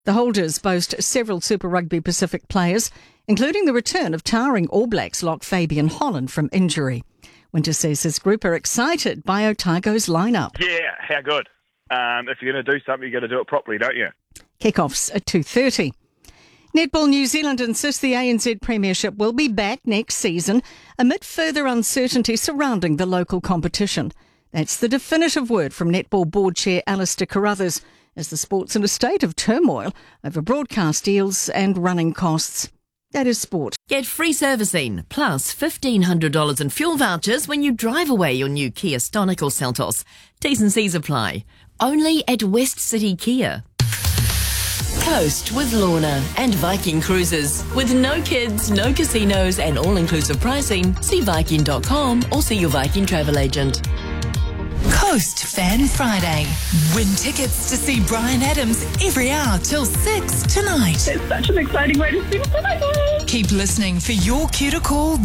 The holders boast several Super Rugby Pacific players, including the return of towering All Blacks lock Fabian Holland from injury. Winter says his group are excited by Otago's lineup. Yeah, how good. If you're going to do something, you've got to do it properly, don't you? Kickoffs at 2:30. Netball New Zealand insists the ANZ Premiership will be back next season amid further uncertainty surrounding the local competition. That's the definitive word from Netball Board Chair Alistair Carruthers, as the sport's in a state of turmoil over broadcast deals and running costs. That is sport. Get free servicing plus $1,500 in fuel vouchers when you drive away your new Kia Stonic or Seltos. T's and C's apply. Only at West City Kia. Coast with Lorna and Viking Cruises. With no kids, no casinos and all-inclusive pricing, see Viking.com or see your Viking travel agent. Coast Fan Friday. Win tickets to see Bryan Adams every hour till 6 tonight. It's such an exciting way to see. Keep listening for your cue to call